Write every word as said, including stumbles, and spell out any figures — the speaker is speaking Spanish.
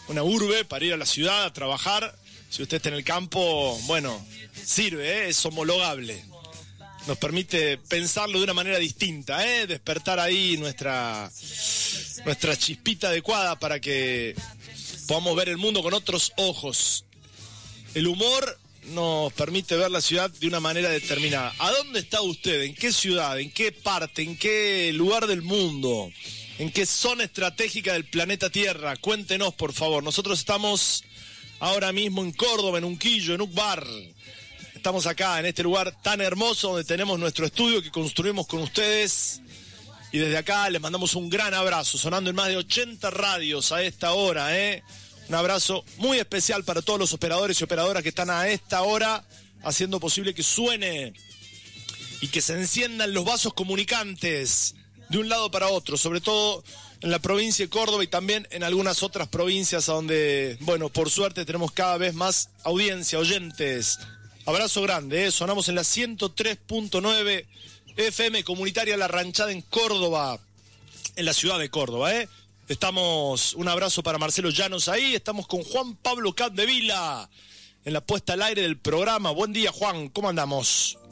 una urbe para ir a la ciudad a trabajar. Si usted está en el campo, bueno, sirve, ¿eh? Es homologable. Nos permite pensarlo de una manera distinta, ¿eh? Despertar ahí nuestra, nuestra chispita adecuada para que podamos ver el mundo con otros ojos. El humor nos permite ver la ciudad de una manera determinada. ¿A dónde está usted? ¿En qué ciudad? ¿En qué parte? ¿En qué lugar del mundo? ¿En qué zona estratégica del planeta Tierra? Cuéntenos, por favor. Nosotros estamos ahora mismo en Córdoba, en Unquillo, en Ucbar. Estamos acá, en este lugar tan hermoso donde tenemos nuestro estudio que construimos con ustedes. Y desde acá les mandamos un gran abrazo, sonando en más de ochenta radios a esta hora, ¿eh? Un abrazo muy especial para todos los operadores y operadoras que están a esta hora haciendo posible que suene y que se enciendan los vasos comunicantes de un lado para otro, sobre todo en la provincia de Córdoba y también en algunas otras provincias a donde, bueno, por suerte tenemos cada vez más audiencia, oyentes. Abrazo grande, ¿eh? Sonamos en la ciento tres punto nueve F M comunitaria La Ranchada en Córdoba, en la ciudad de Córdoba, ¿eh? Estamos, un abrazo para Marcelo Llanos ahí, estamos con Juan Pablo Capdevila en la puesta al aire del programa. Buen día, Juan, ¿cómo andamos?